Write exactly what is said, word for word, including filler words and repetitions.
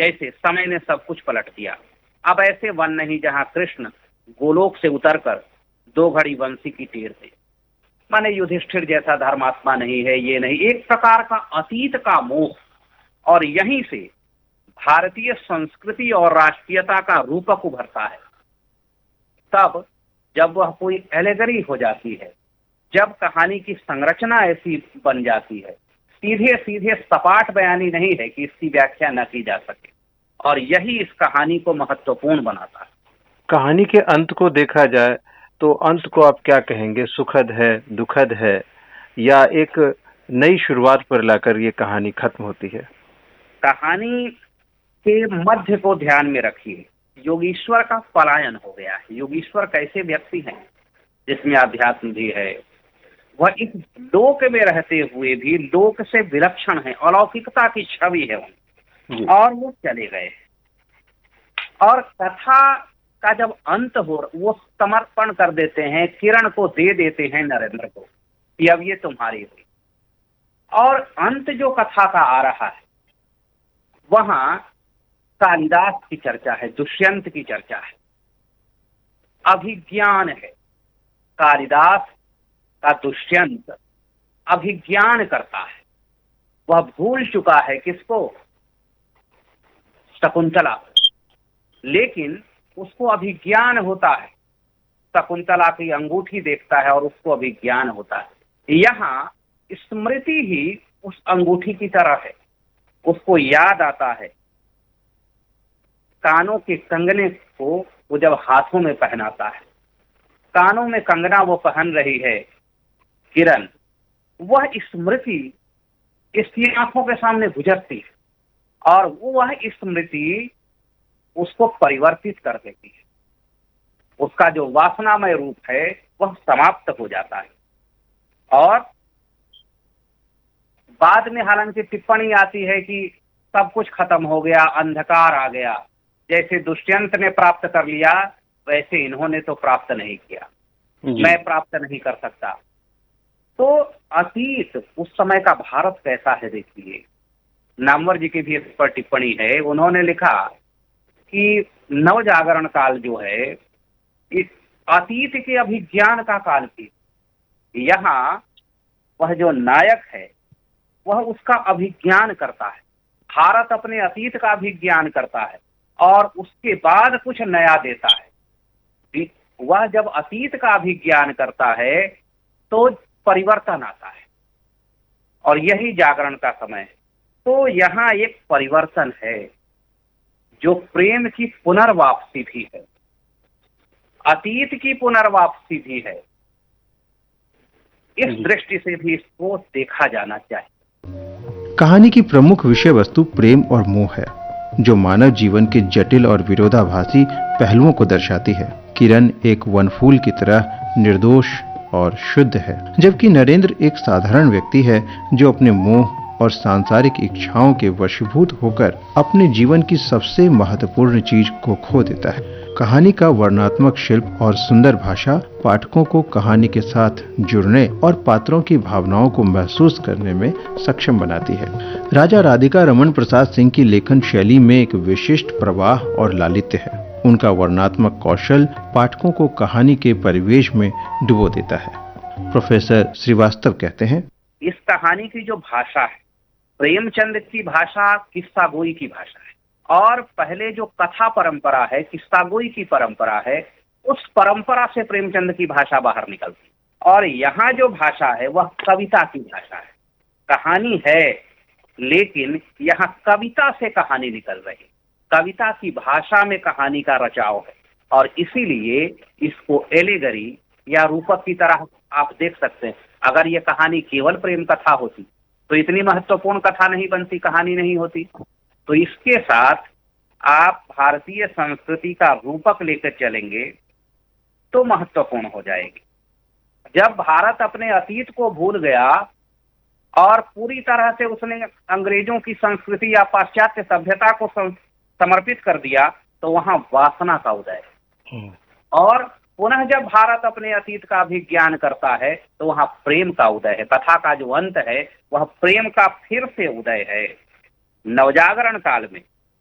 जैसे समय ने सब कुछ पलट दिया। अब ऐसे वन नहीं जहां कृष्ण गोलोक से उतरकर दो घड़ी बंसी की टेर थे। माने युधिष्ठिर जैसा धर्मात्मा नहीं है, ये नहीं, एक प्रकार का अतीत का मोह। और यहीं से भारतीय संस्कृति और राष्ट्रीयता का रूपक उभरता है। तब जब वह कोई एलेगरी हो जाती है, जब कहानी की संरचना ऐसी बन जाती है, सीधे सीधे सपाट बयानी नहीं है कि इसकी व्याख्या न की जा सके, और यही इस कहानी को महत्वपूर्ण बनाता है। कहानी के अंत को देखा जाए तो अंत को आप क्या कहेंगे? सुखद है, दुखद है, या एक नई शुरुआत पर लाकर ये कहानी खत्म होती है? कहानी के मध्य को ध्यान में रखिए। योगीश्वर का पलायन हो गया है। योगीश्वर कैसे व्यक्ति हैं जिसमें अध्यात्म भी है। वह इस लोक में रहते हुए भी लोक से विलक्षण है, अलौकिकता की छवि है उनकी, और वो चले गए। और कथा का जब अंत हो, वो समर्पण कर देते हैं, किरण को दे देते हैं नरेंद्र को कि अब ये तुम्हारी हुई। और अंत जो कथा का आ रहा है वहां कालिदास की चर्चा है, दुष्यंत की चर्चा है, अभिज्ञान है। कालिदास का दुष्यंत अभिज्ञान करता है। वह भूल चुका है किसको? शकुंतला। लेकिन उसको अभिज्ञान होता है, शकुंतला की अंगूठी देखता है और उसको अभिज्ञान होता है। यहाँ स्मृति ही उस अंगूठी की तरह है। उसको याद आता है कानों के कंगने को वो जब हाथों में पहनाता है। कानों में कंगना वो पहन रही है किरण, वह स्मृति इसकी आंखों के सामने गुजरती है और वह स्मृति उसको परिवर्तित कर देती है। उसका जो वासनामय रूप है वह समाप्त हो जाता है। और बाद में हालांकि टिप्पणी आती है कि सब कुछ खत्म हो गया, अंधकार आ गया। जैसे दुष्यंत ने प्राप्त कर लिया वैसे इन्होंने तो प्राप्त नहीं किया, मैं प्राप्त नहीं कर सकता। तो अतीत उस समय का भारत कैसा है देखिए। नामवर जी की भी इस पर टिप्पणी है। उन्होंने लिखा कि नवजागरण काल जो है इस अतीत के अभिज्ञान का काल थी। यहाँ वह जो नायक है वह उसका अभिज्ञान करता है। भारत अपने अतीत का अभिज्ञान करता है और उसके बाद कुछ नया देता है। वह जब अतीत का अभिज्ञान करता है तो परिवर्तन आता है, और यही जागरण का समय है। तो यहाँ एक परिवर्तन है जो प्रेम की पुनर्वापसी भी है, अतीत की पुनर्वापसी भी है। इस दृष्टि से भी इसको देखा जाना चाहिए। कहानी की प्रमुख विषय वस्तु प्रेम और मोह है, जो मानव जीवन के जटिल और विरोधाभासी पहलुओं को दर्शाती है। किरण एक वनफूल की तरह निर्दोष और शुद्ध है, जबकि नरेंद्र एक साधारण व्यक्ति है जो अपने मोह और सांसारिक इच्छाओं के वशीभूत होकर अपने जीवन की सबसे महत्वपूर्ण चीज को खो देता है। कहानी का वर्णनात्मक शिल्प और सुंदर भाषा पाठकों को कहानी के साथ जुड़ने और पात्रों की भावनाओं को महसूस करने में सक्षम बनाती है। राजा राधिका रमन प्रसाद सिंह की लेखन शैली में एक विशिष्ट प्रवाह और लालित्य है। उनका वर्णनात्मक कौशल पाठकों को कहानी के परिवेश में डुबो देता है। प्रोफेसर श्रीवास्तव कहते हैं, इस कहानी की जो भाषा है प्रेमचंद की भाषा किस्सागोई की भाषा है, और पहले जो कथा परंपरा है, किस्सागोई की परंपरा है, उस परंपरा से प्रेमचंद की भाषा बाहर निकलती है। और यहाँ जो भाषा है वह कविता की भाषा है। कहानी है लेकिन यहाँ कविता से कहानी निकल रही है, कविता की भाषा में कहानी का रचाव है। और इसीलिए इसको एलेगरी या रूपक की तरह आप देख सकते हैं। अगर ये कहानी केवल प्रेम कथा होती तो इतनी महत्वपूर्ण कथा नहीं बनती, कहानी नहीं होती। तो इसके साथ आप भारतीय संस्कृति का रूपक लेकर चलेंगे तो महत्वपूर्ण हो जाएगी। जब भारत अपने अतीत को भूल गया और पूरी तरह से उसने अंग्रेजों की संस्कृति या पाश्चात्य सभ्यता को समर्पित कर दिया तो वहां वासना का उदय है। और पुनः जब भारत अपने अतीत का अभिज्ञान करता है तो वहां प्रेम का उदय है। कथा का जो अंत है वह प्रेम का फिर से उदय है। नवजागरण काल में